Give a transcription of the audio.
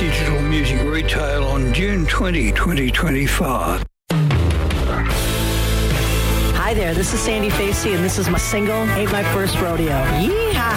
digital music retail on June 20, 2025. Hi there, this is Sandy Facey, and this is my single, Ain't My First Rodeo. Yeehaw!